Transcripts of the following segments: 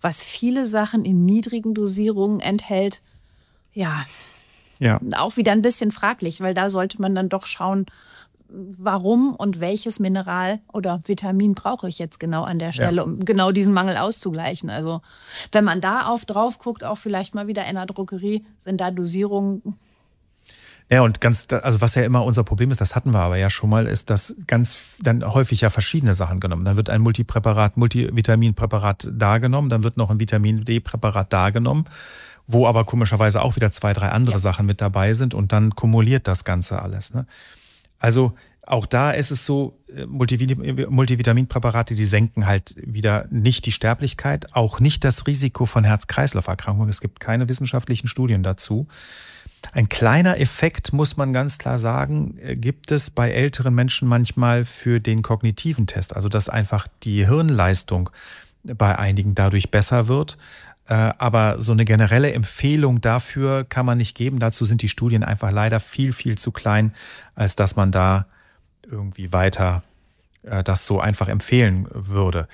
was viele Sachen in niedrigen Dosierungen enthält, ja, auch wieder ein bisschen fraglich, weil da sollte man dann doch schauen, warum und welches Mineral oder Vitamin brauche ich jetzt genau an der Stelle, um genau diesen Mangel auszugleichen. Also wenn man da drauf guckt, auch vielleicht mal wieder in der Drogerie, sind da Dosierungen. Ja, und also was ja immer unser Problem ist, das hatten wir aber ja schon mal, ist, dass ganz dann häufig ja verschiedene Sachen genommen. Dann wird ein Multivitaminpräparat da genommen, dann wird noch ein Vitamin D-Präparat da genommen, wo aber komischerweise auch wieder 2, 3 andere Sachen mit dabei sind und dann kumuliert das Ganze alles. Ne? Also auch da ist es so, Multivitaminpräparate, die senken halt wieder nicht die Sterblichkeit, auch nicht das Risiko von Herz-Kreislauf-Erkrankungen. Es gibt keine wissenschaftlichen Studien dazu. Ein kleiner Effekt, muss man ganz klar sagen, gibt es bei älteren Menschen manchmal für den kognitiven Test. Also dass einfach die Hirnleistung bei einigen dadurch besser wird. Aber so eine generelle Empfehlung dafür kann man nicht geben. Dazu sind die Studien einfach leider viel, viel zu klein, als dass man da irgendwie weiter das so einfach empfehlen würde.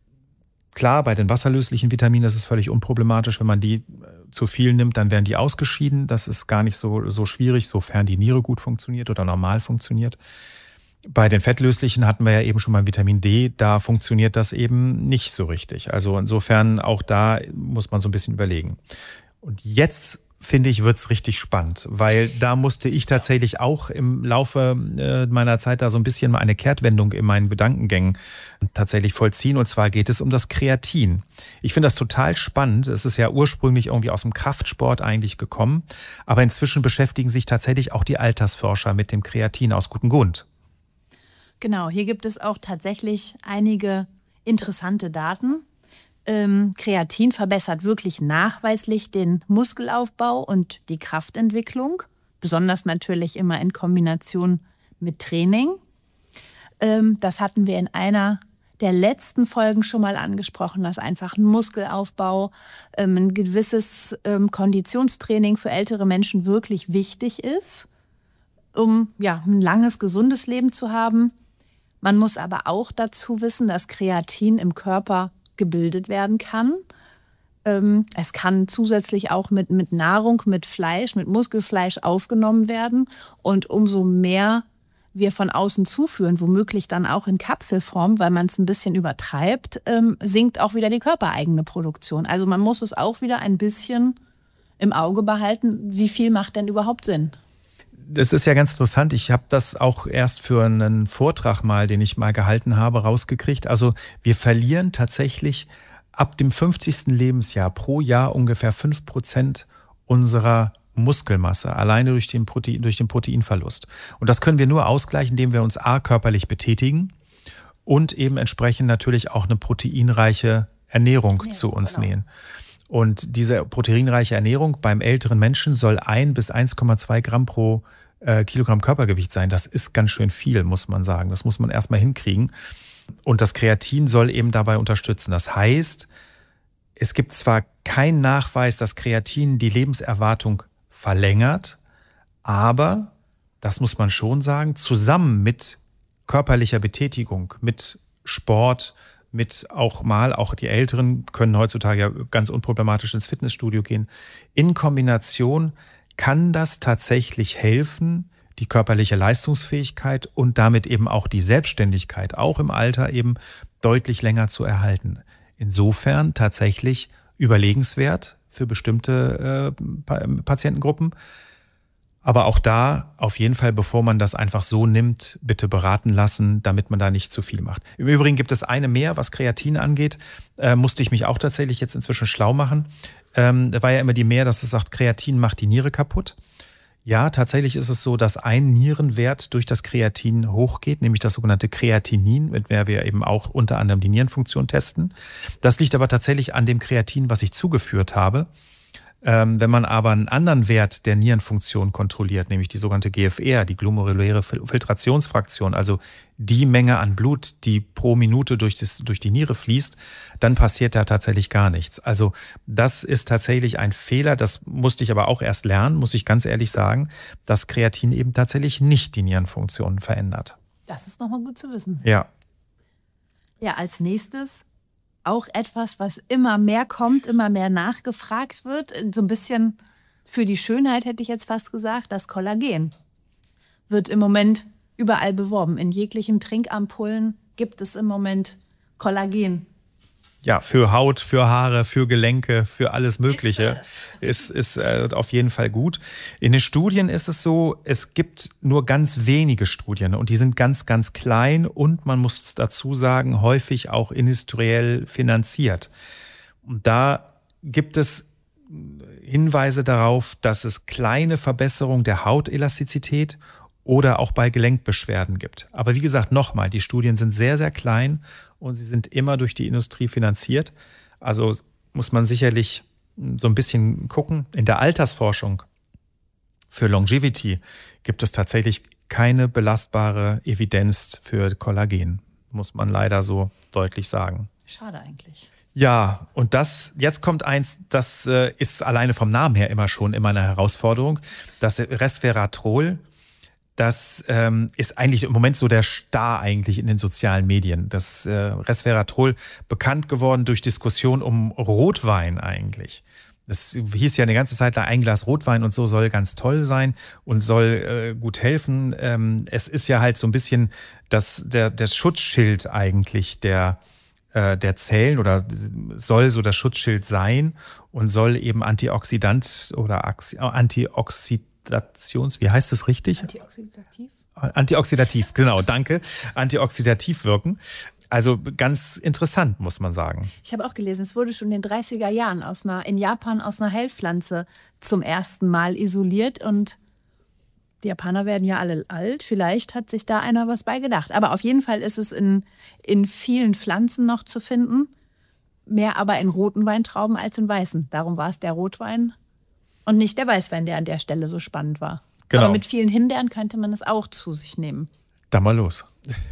Klar, bei den wasserlöslichen Vitaminen ist es völlig unproblematisch. Wenn man die zu viel nimmt, dann werden die ausgeschieden. Das ist gar nicht so schwierig, sofern die Niere gut funktioniert oder normal funktioniert. Bei den fettlöslichen hatten wir ja eben schon mal Vitamin D, da funktioniert das eben nicht so richtig. Also insofern auch da muss man so ein bisschen überlegen. Und jetzt, finde ich, wird es richtig spannend, weil da musste ich tatsächlich auch im Laufe meiner Zeit da so ein bisschen mal eine Kehrtwendung in meinen Gedankengängen tatsächlich vollziehen. Und zwar geht es um das Kreatin. Ich finde das total spannend. Es ist ja ursprünglich irgendwie aus dem Kraftsport eigentlich gekommen. Aber inzwischen beschäftigen sich tatsächlich auch die Altersforscher mit dem Kreatin aus gutem Grund. Genau, hier gibt es auch tatsächlich einige interessante Daten. Kreatin verbessert wirklich nachweislich den Muskelaufbau und die Kraftentwicklung, besonders natürlich immer in Kombination mit Training. Das hatten wir in einer der letzten Folgen schon mal angesprochen, dass einfach ein Muskelaufbau, ein gewisses Konditionstraining für ältere Menschen wirklich wichtig ist, um ein langes, gesundes Leben zu haben. Man muss aber auch dazu wissen, dass Kreatin im Körper gebildet werden kann. Es kann zusätzlich auch mit Nahrung, mit Fleisch, mit Muskelfleisch aufgenommen werden. Und umso mehr wir von außen zuführen, womöglich dann auch in Kapselform, weil man es ein bisschen übertreibt, sinkt auch wieder die körpereigene Produktion. Also man muss es auch wieder ein bisschen im Auge behalten, wie viel macht denn überhaupt Sinn? Das ist ja ganz interessant. Ich habe das auch erst für einen Vortrag mal, den ich mal gehalten habe, rausgekriegt. Also wir verlieren tatsächlich ab dem 50. Lebensjahr pro Jahr ungefähr 5% unserer Muskelmasse, alleine durch den Proteinverlust. Und das können wir nur ausgleichen, indem wir uns körperlich betätigen und eben entsprechend natürlich auch eine proteinreiche Ernährung zu uns nehmen. Und diese proteinreiche Ernährung beim älteren Menschen soll 1 bis 1,2 Gramm pro Kilogramm Körpergewicht sein. Das ist ganz schön viel, muss man sagen. Das muss man erstmal hinkriegen. Und das Kreatin soll eben dabei unterstützen. Das heißt, es gibt zwar keinen Nachweis, dass Kreatin die Lebenserwartung verlängert, aber, das muss man schon sagen, zusammen mit körperlicher Betätigung, mit Sport, mit auch die Älteren können heutzutage ja ganz unproblematisch ins Fitnessstudio gehen. In Kombination kann das tatsächlich helfen, die körperliche Leistungsfähigkeit und damit eben auch die Selbstständigkeit, auch im Alter eben deutlich länger zu erhalten. Insofern tatsächlich überlegenswert für bestimmte Patientengruppen. Aber auch da auf jeden Fall, bevor man das einfach so nimmt, bitte beraten lassen, damit man da nicht zu viel macht. Im Übrigen gibt es eine mehr, was Kreatin angeht, musste ich mich auch tatsächlich jetzt inzwischen schlau machen. Da war ja immer die mehr, dass es sagt, Kreatin macht die Niere kaputt. Ja, tatsächlich ist es so, dass ein Nierenwert durch das Kreatin hochgeht, nämlich das sogenannte Kreatinin, mit der wir eben auch unter anderem die Nierenfunktion testen. Das liegt aber tatsächlich an dem Kreatin, was ich zugeführt habe. Wenn man aber einen anderen Wert der Nierenfunktion kontrolliert, nämlich die sogenannte GFR, die glomeruläre Filtrationsfraktion, also die Menge an Blut, die pro Minute durch die Niere fließt, dann passiert da tatsächlich gar nichts. Also das ist tatsächlich ein Fehler, das musste ich aber auch erst lernen, muss ich ganz ehrlich sagen, dass Kreatin eben tatsächlich nicht die Nierenfunktion verändert. Das ist nochmal gut zu wissen. Ja. Ja, als nächstes auch etwas, was immer mehr kommt, immer mehr nachgefragt wird. So ein bisschen für die Schönheit hätte ich jetzt fast gesagt, das Kollagen wird im Moment überall beworben. In jeglichen Trinkampullen gibt es im Moment Kollagen. Ja, für Haut, für Haare, für Gelenke, für alles Mögliche ist auf jeden Fall gut. In den Studien ist es so, es gibt nur ganz wenige Studien und die sind ganz, ganz klein und man muss dazu sagen, häufig auch industriell finanziert. Und da gibt es Hinweise darauf, dass es kleine Verbesserungen der Hautelastizität oder auch bei Gelenkbeschwerden gibt. Aber wie gesagt, nochmal, die Studien sind sehr, sehr klein und sie sind immer durch die Industrie finanziert. Also muss man sicherlich so ein bisschen gucken. In der Altersforschung für Longevity gibt es tatsächlich keine belastbare Evidenz für Kollagen, muss man leider so deutlich sagen. Schade eigentlich. Ja, und jetzt kommt eins, das ist alleine vom Namen her immer eine Herausforderung. Das Resveratrol. Das ist eigentlich im Moment so der Star eigentlich in den sozialen Medien. Das Resveratrol bekannt geworden durch Diskussion um Rotwein eigentlich. Das hieß ja eine ganze Zeit lang, ein Glas Rotwein und so soll ganz toll sein und soll gut helfen. Es ist ja halt so ein bisschen der Schutzschild eigentlich der Zellen oder soll so das Schutzschild sein und soll eben Antioxidant oder wie heißt es richtig? Antioxidativ, genau, danke. Antioxidativ wirken. Also ganz interessant, muss man sagen. Ich habe auch gelesen, es wurde schon in den 30er Jahren in Japan aus einer Heilpflanze zum ersten Mal isoliert und die Japaner werden ja alle alt. Vielleicht hat sich da einer was bei gedacht. Aber auf jeden Fall ist es in vielen Pflanzen noch zu finden. Mehr aber in roten Weintrauben als in weißen. Darum war es der Rotwein und nicht der Weißwein, der an der Stelle so spannend war. Genau. Aber mit vielen Himbeeren könnte man es auch zu sich nehmen. Dann mal los.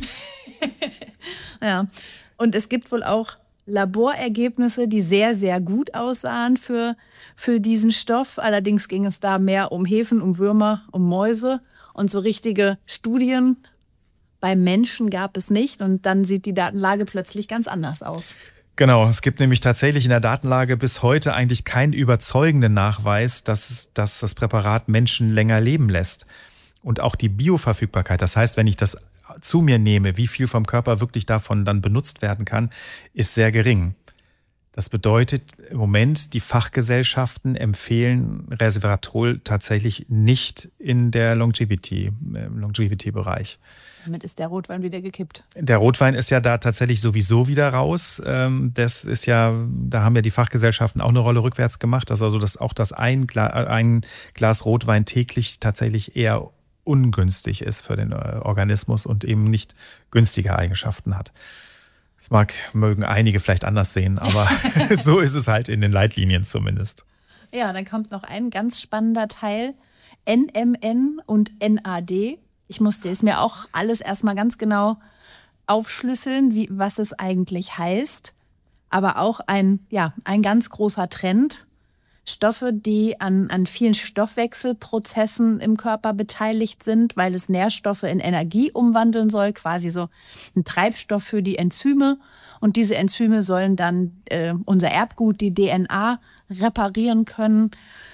Ja, und es gibt wohl auch Laborergebnisse, die sehr, sehr gut aussahen für diesen Stoff. Allerdings ging es da mehr um Hefen, um Würmer, um Mäuse. Und so richtige Studien beim Menschen gab es nicht. Und dann sieht die Datenlage plötzlich ganz anders aus. Genau, es gibt nämlich tatsächlich in der Datenlage bis heute eigentlich keinen überzeugenden Nachweis, dass das Präparat Menschen länger leben lässt. Und auch die Bioverfügbarkeit, das heißt, wenn ich das zu mir nehme, wie viel vom Körper wirklich davon dann benutzt werden kann, ist sehr gering. Das bedeutet im Moment, die Fachgesellschaften empfehlen Resveratrol tatsächlich nicht in der im Longevity-Bereich. Damit ist der Rotwein wieder gekippt. Der Rotwein ist ja da tatsächlich sowieso wieder raus. Das ist ja, da haben ja die Fachgesellschaften auch eine Rolle rückwärts gemacht, dass also ein Glas Rotwein täglich tatsächlich eher ungünstig ist für den Organismus und eben nicht günstige Eigenschaften hat. Das mögen einige vielleicht anders sehen, aber so ist es halt in den Leitlinien zumindest. Ja, dann kommt noch ein ganz spannender Teil, NMN und NAD. Ich musste es mir auch alles erstmal ganz genau aufschlüsseln, was es eigentlich heißt. Aber auch ein ganz großer Trend. Stoffe, die an vielen Stoffwechselprozessen im Körper beteiligt sind, weil es Nährstoffe in Energie umwandeln soll, quasi so ein Treibstoff für die Enzyme. Und diese Enzyme sollen dann unser Erbgut, die DNA, reparieren können.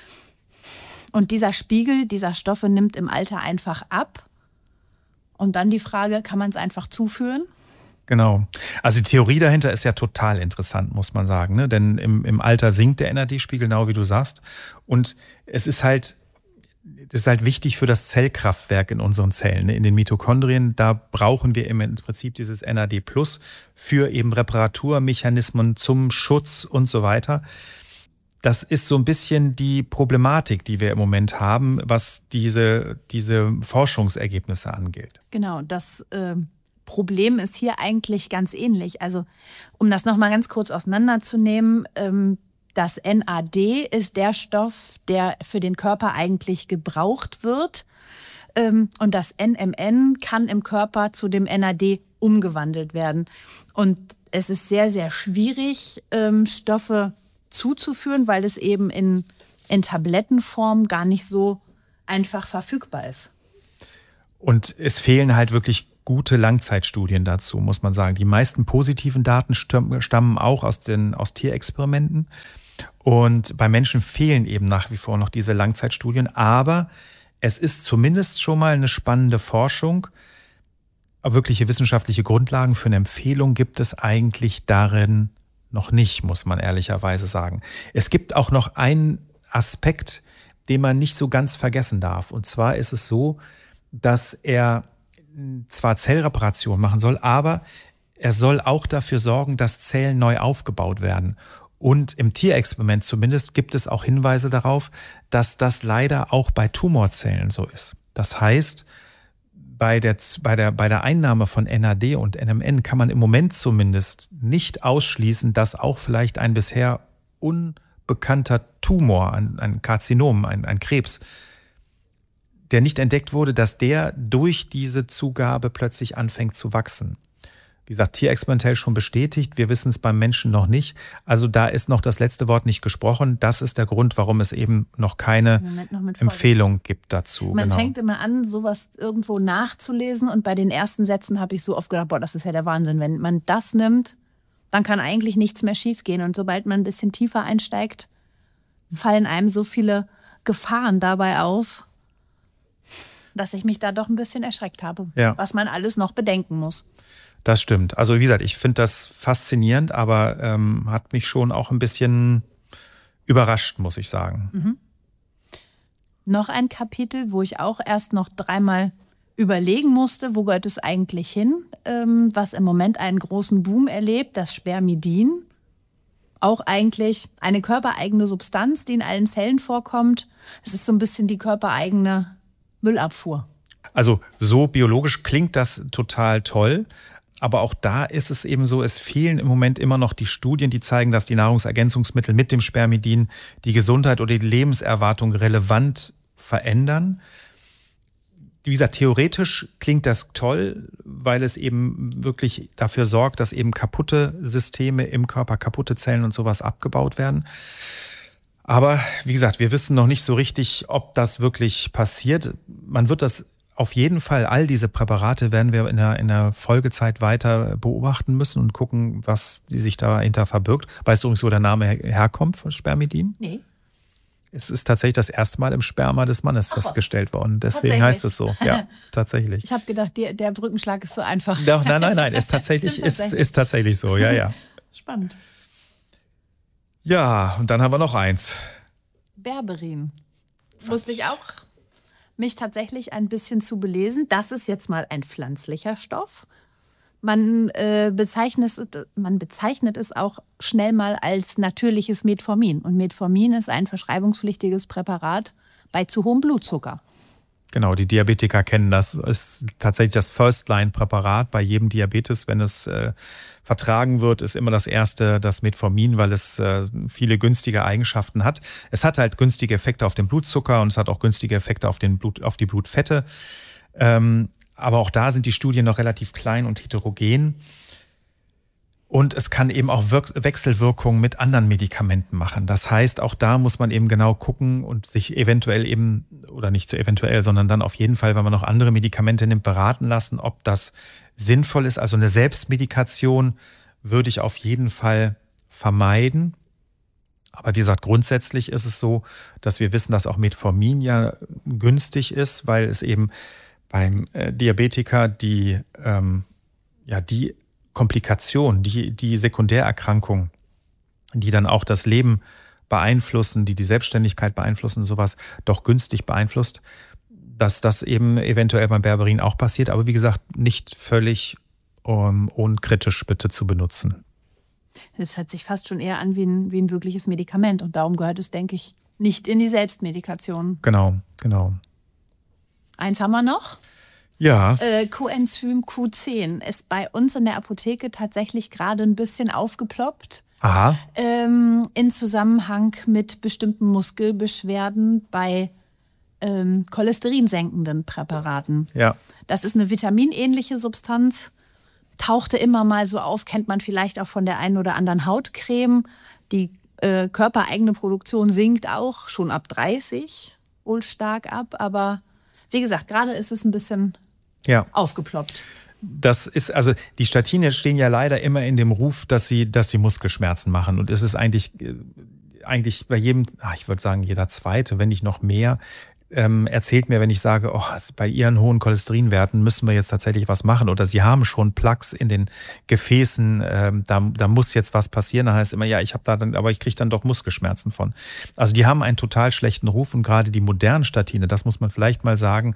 Und dieser Spiegel dieser Stoffe nimmt im Alter einfach ab. Und dann die Frage, kann man es einfach zuführen? Genau. Also die Theorie dahinter ist ja total interessant, muss man sagen. Ne? Denn im Alter sinkt der NAD-Spiegel, genau wie du sagst. Und es ist halt wichtig für das Zellkraftwerk in unseren Zellen. Ne? In den Mitochondrien, da brauchen wir im Prinzip dieses NAD+ für eben Reparaturmechanismen zum Schutz und so weiter. Das ist so ein bisschen die Problematik, die wir im Moment haben, was diese Forschungsergebnisse angeht. Genau, das Problem ist hier eigentlich ganz ähnlich. Also um das nochmal ganz kurz auseinanderzunehmen, das NAD ist der Stoff, der für den Körper eigentlich gebraucht wird. Und das NMN kann im Körper zu dem NAD umgewandelt werden. Und es ist sehr, sehr schwierig, Stoffe zuzuführen, weil es eben in Tablettenform gar nicht so einfach verfügbar ist. Und es fehlen halt wirklich gute Langzeitstudien dazu, muss man sagen. Die meisten positiven Daten stammen auch aus Tierexperimenten. Und bei Menschen fehlen eben nach wie vor noch diese Langzeitstudien. Aber es ist zumindest schon mal eine spannende Forschung. Wirkliche wissenschaftliche Grundlagen für eine Empfehlung gibt es eigentlich darin noch nicht, muss man ehrlicherweise sagen. Es gibt auch noch einen Aspekt, den man nicht so ganz vergessen darf. Und zwar ist es so, dass er zwar Zellreparation machen soll, aber er soll auch dafür sorgen, dass Zellen neu aufgebaut werden. Und im Tierexperiment zumindest gibt es auch Hinweise darauf, dass das leider auch bei Tumorzellen so ist. Das heißt, bei der Einnahme von NAD und NMN kann man im Moment zumindest nicht ausschließen, dass auch vielleicht ein bisher unbekannter Tumor, ein Karzinom, ein Krebs, der nicht entdeckt wurde, dass der durch diese Zugabe plötzlich anfängt zu wachsen. Wie gesagt, tierexperimentell schon bestätigt, wir wissen es beim Menschen noch nicht. Also da ist noch das letzte Wort nicht gesprochen. Das ist der Grund, warum es eben noch keine Empfehlung gibt dazu. Man fängt immer an, sowas irgendwo nachzulesen und bei den ersten Sätzen habe ich so oft gedacht, boah, das ist ja der Wahnsinn. Wenn man das nimmt, dann kann eigentlich nichts mehr schiefgehen. Und sobald man ein bisschen tiefer einsteigt, fallen einem so viele Gefahren dabei auf, dass ich mich da doch ein bisschen erschreckt habe, was man alles noch bedenken muss. Das stimmt. Also wie gesagt, ich finde das faszinierend, aber hat mich schon auch ein bisschen überrascht, muss ich sagen. Mhm. Noch ein Kapitel, wo ich auch erst noch dreimal überlegen musste, wo gehört es eigentlich hin, was im Moment einen großen Boom erlebt, das Spermidin. Auch eigentlich eine körpereigene Substanz, die in allen Zellen vorkommt. Es ist so ein bisschen die körpereigene Müllabfuhr. Also so biologisch klingt das total toll. Aber auch da ist es eben so, es fehlen im Moment immer noch die Studien, die zeigen, dass die Nahrungsergänzungsmittel mit dem Spermidin die Gesundheit oder die Lebenserwartung relevant verändern. Wie gesagt, theoretisch klingt das toll, weil es eben wirklich dafür sorgt, dass eben kaputte Systeme im Körper, kaputte Zellen und sowas abgebaut werden. Aber wie gesagt, wir wissen noch nicht so richtig, ob das wirklich passiert. Man wird das auf jeden Fall, all diese Präparate werden wir in der Folgezeit weiter beobachten müssen und gucken, was sich dahinter verbirgt. Weißt du übrigens, wo der Name herkommt von Spermidin? Nee. Es ist tatsächlich das erste Mal im Sperma des Mannes festgestellt worden. Deswegen heißt es so. Ja, tatsächlich. Ich habe gedacht, der Brückenschlag ist so einfach. Doch, nein. Ist tatsächlich so. Ja. Spannend. Ja, und dann haben wir noch eins. Berberin. Musste ich auch mich tatsächlich ein bisschen zu belesen. Das ist jetzt mal ein pflanzlicher Stoff. Man bezeichnet es auch schnell mal als natürliches Metformin. Und Metformin ist ein verschreibungspflichtiges Präparat bei zu hohem Blutzucker. Genau, die Diabetiker kennen das. Ist tatsächlich das First-Line-Präparat bei jedem Diabetes. Wenn es vertragen wird, ist immer das erste das Metformin, weil es viele günstige Eigenschaften hat. Es hat halt günstige Effekte auf den Blutzucker und es hat auch günstige Effekte auf die Blutfette. Aber auch da sind die Studien noch relativ klein und heterogen. Und es kann eben auch Wechselwirkungen mit anderen Medikamenten machen. Das heißt, auch da muss man eben genau gucken und sich eventuell eben, oder nicht so eventuell, sondern dann auf jeden Fall, wenn man noch andere Medikamente nimmt, beraten lassen, ob das sinnvoll ist. Also eine Selbstmedikation würde ich auf jeden Fall vermeiden. Aber wie gesagt, grundsätzlich ist es so, dass wir wissen, dass auch Metformin ja günstig ist, weil es eben beim Diabetiker die Komplikation, die Sekundärerkrankung, die dann auch das Leben beeinflussen, die Selbstständigkeit beeinflussen, sowas doch günstig beeinflusst, dass das eben eventuell beim Berberin auch passiert. Aber wie gesagt, nicht völlig unkritisch bitte zu benutzen. Das hört sich fast schon eher an wie ein wirkliches Medikament. Und darum gehört es, denke ich, nicht in die Selbstmedikation. Genau. Eins haben wir noch. Ja. Coenzym Q10 ist bei uns in der Apotheke tatsächlich gerade ein bisschen aufgeploppt. Aha. In Zusammenhang mit bestimmten Muskelbeschwerden bei cholesterinsenkenden Präparaten. Ja. Das ist eine vitaminähnliche Substanz, tauchte immer mal so auf, kennt man vielleicht auch von der einen oder anderen Hautcreme. Die körpereigene Produktion sinkt auch schon ab 30 wohl stark ab, aber wie gesagt, gerade ist es ein bisschen aufgeploppt. Das ist, also die Statine stehen ja leider immer in dem Ruf, dass sie Muskelschmerzen machen. Und es ist eigentlich bei jedem, ich würde sagen, jeder Zweite, wenn nicht noch mehr, erzählt mir, wenn ich sage, bei Ihren hohen Cholesterinwerten müssen wir jetzt tatsächlich was machen oder Sie haben schon Plaques in den Gefäßen, da muss jetzt was passieren. Dann heißt es immer, ja, aber ich kriege dann doch Muskelschmerzen von. Also die haben einen total schlechten Ruf und gerade die modernen Statine, das muss man vielleicht mal sagen,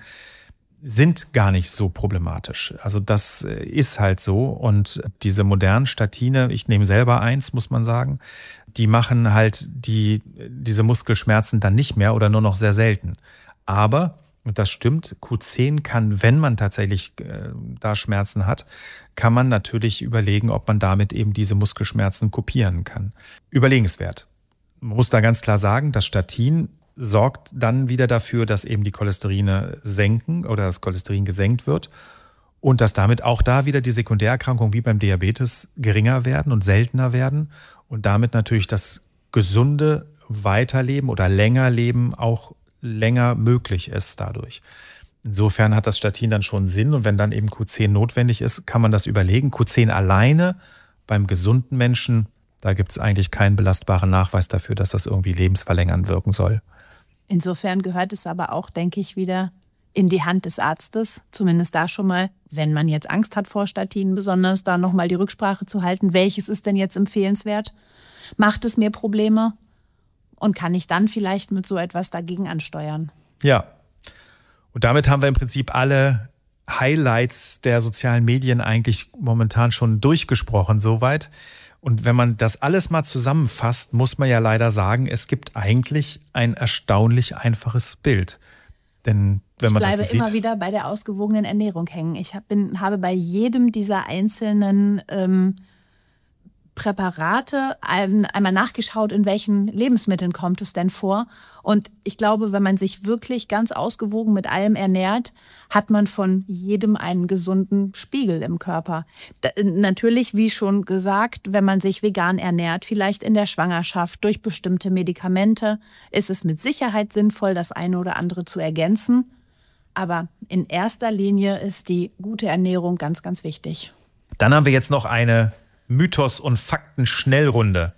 sind gar nicht so problematisch. Also das ist halt so und diese modernen Statine, ich nehme selber eins, muss man sagen, die machen halt diese Muskelschmerzen dann nicht mehr oder nur noch sehr selten. Aber, und das stimmt, Q10 kann, wenn man tatsächlich da Schmerzen hat, kann man natürlich überlegen, ob man damit eben diese Muskelschmerzen kopieren kann. Überlegenswert. Man muss da ganz klar sagen, das Statin sorgt dann wieder dafür, dass eben die Cholesterine senken oder das Cholesterin gesenkt wird und dass damit auch da wieder die Sekundärerkrankungen wie beim Diabetes geringer werden und seltener werden und damit natürlich das gesunde Weiterleben oder Längerleben auch länger möglich ist dadurch. Insofern hat das Statin dann schon Sinn und wenn dann eben Q10 notwendig ist, kann man das überlegen. Q10 alleine beim gesunden Menschen, da gibt es eigentlich keinen belastbaren Nachweis dafür, dass das irgendwie lebensverlängernd wirken soll. Insofern gehört es aber auch, denke ich, wieder in die Hand des Arztes, zumindest da schon mal, wenn man jetzt Angst hat vor Statinen, besonders da nochmal die Rücksprache zu halten, welches ist denn jetzt empfehlenswert? Macht es mir Probleme? Und kann ich dann vielleicht mit so etwas dagegen ansteuern? Ja, und damit haben wir im Prinzip alle Highlights der sozialen Medien eigentlich momentan schon durchgesprochen soweit. Und wenn man das alles mal zusammenfasst, muss man ja leider sagen, es gibt eigentlich ein erstaunlich einfaches Bild. Denn wenn man das so sieht, ich bleibe immer wieder bei der ausgewogenen Ernährung hängen. Ich habe bei jedem dieser einzelnen Präparate einmal nachgeschaut, in welchen Lebensmitteln kommt es denn vor. Und ich glaube, wenn man sich wirklich ganz ausgewogen mit allem ernährt, hat man von jedem einen gesunden Spiegel im Körper. Natürlich, wie schon gesagt, wenn man sich vegan ernährt, vielleicht in der Schwangerschaft durch bestimmte Medikamente, ist es mit Sicherheit sinnvoll, das eine oder andere zu ergänzen. Aber in erster Linie ist die gute Ernährung ganz, ganz wichtig. Dann haben wir jetzt noch eine Mythos- und Fakten-Schnellrunde.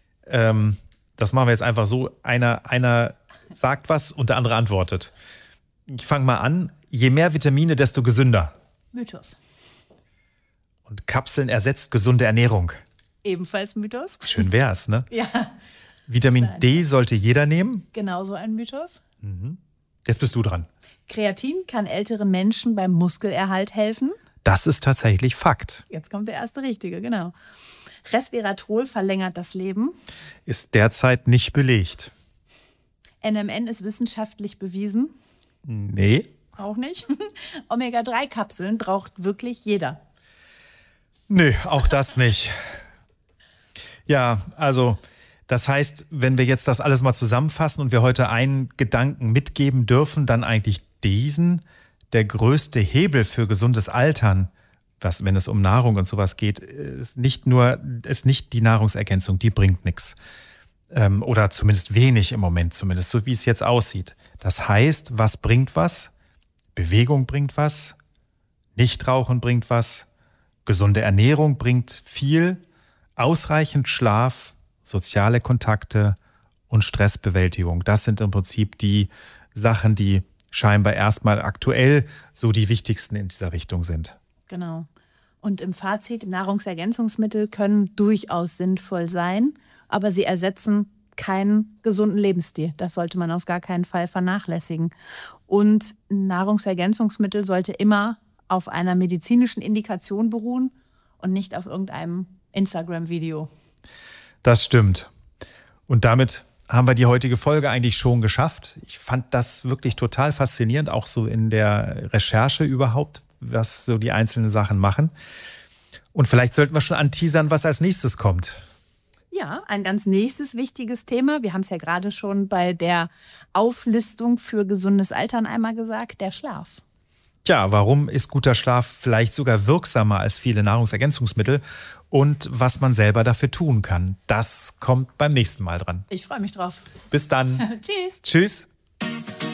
Das machen wir jetzt einfach so. Einer sagt was und der andere antwortet. Ich fange mal an. Je mehr Vitamine, desto gesünder. Mythos. Und Kapseln ersetzt gesunde Ernährung. Ebenfalls Mythos. Schön wär's, ne? Ja. Vitamin D sollte jeder nehmen. Genauso ein Mythos. Jetzt bist du dran. Kreatin kann älteren Menschen beim Muskelerhalt helfen. Das ist tatsächlich Fakt. Jetzt kommt der erste Richtige, genau. Resveratrol verlängert das Leben. Ist derzeit nicht belegt. NMN ist wissenschaftlich bewiesen. Nee. Auch nicht. Omega-3-Kapseln braucht wirklich jeder. Nö, auch das nicht. Ja, also das heißt, wenn wir jetzt das alles mal zusammenfassen und wir heute einen Gedanken mitgeben dürfen, dann eigentlich diesen: Der größte Hebel für gesundes Altern, wenn es um Nahrung und sowas geht, ist nicht die Nahrungsergänzung, die bringt nichts. Oder zumindest wenig im Moment, zumindest so wie es jetzt aussieht. Das heißt, was bringt was? Bewegung bringt was, Nichtrauchen bringt was, gesunde Ernährung bringt viel, ausreichend Schlaf, soziale Kontakte und Stressbewältigung. Das sind im Prinzip die Sachen, die scheinbar erstmal aktuell so die wichtigsten in dieser Richtung sind. Genau. Und im Fazit, Nahrungsergänzungsmittel können durchaus sinnvoll sein, aber sie ersetzen keinen gesunden Lebensstil. Das sollte man auf gar keinen Fall vernachlässigen. Und Nahrungsergänzungsmittel sollte immer auf einer medizinischen Indikation beruhen und nicht auf irgendeinem Instagram-Video. Das stimmt. Und damit haben wir die heutige Folge eigentlich schon geschafft. Ich fand das wirklich total faszinierend, auch so in der Recherche überhaupt, was so die einzelnen Sachen machen. Und vielleicht sollten wir schon anteasern, was als nächstes kommt. Ja, ein ganz nächstes wichtiges Thema. Wir haben es ja gerade schon bei der Auflistung für gesundes Altern einmal gesagt, der Schlaf. Tja, warum ist guter Schlaf vielleicht sogar wirksamer als viele Nahrungsergänzungsmittel und was man selber dafür tun kann? Das kommt beim nächsten Mal dran. Ich freue mich drauf. Bis dann. Tschüss. Tschüss.